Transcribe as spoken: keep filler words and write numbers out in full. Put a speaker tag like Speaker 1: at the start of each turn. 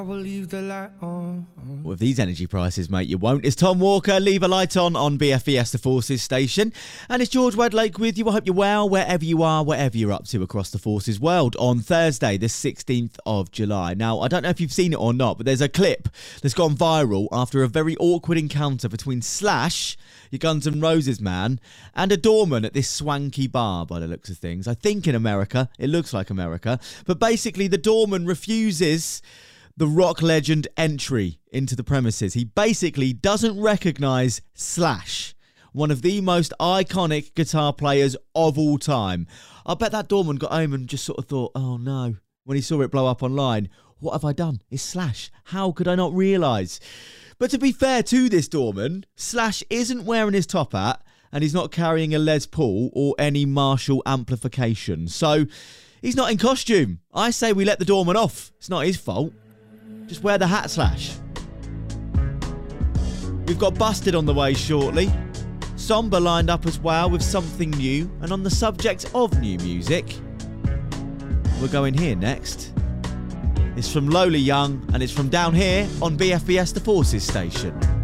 Speaker 1: I will leave the light on.
Speaker 2: With these energy prices, mate, you won't. It's Tom Walker, Leave a Light On on B F B S The Forces station. And it's George Wedlake with you. I hope you're well, wherever you are, whatever you're up to across the Forces world on Thursday, the sixteenth of July. Now, I don't know if you've seen it or not, but there's a clip that's gone viral after a very awkward encounter between Slash, your Guns N' Roses man, and a doorman at this swanky bar, by the looks of things. I think in America. It looks like America. But basically, the doorman refuses the rock legend entry into the premises. He basically doesn't recognise Slash, one of the most iconic guitar players of all time. I bet that doorman got home and just sort of thought, oh no, when he saw it blow up online, what have I done? It's Slash. How could I not realise? But to be fair to this doorman, Slash isn't wearing his top hat and he's not carrying a Les Paul or any Marshall amplification. So he's not in costume. I say we let the doorman off. It's not his fault. Just wear the hat, Slash. We've got Busted on the way shortly. Somber lined up as well with something new. And on the subject of new music, we're going here next. It's from Lola Young and it's from down here on B F B S The Forces station.